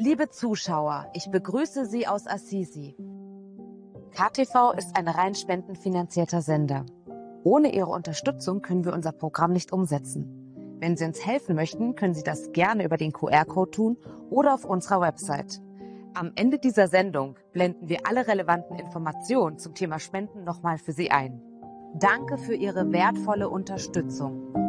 Liebe Zuschauer, ich begrüße Sie aus Assisi. KTV ist ein rein spendenfinanzierter Sender. Ohne Ihre Unterstützung können wir unser Programm nicht umsetzen. Wenn Sie uns helfen möchten, können Sie das gerne über den QR-Code tun oder auf unserer Website. Am Ende dieser Sendung blenden wir alle relevanten Informationen zum Thema Spenden nochmal für Sie ein. Danke für Ihre wertvolle Unterstützung.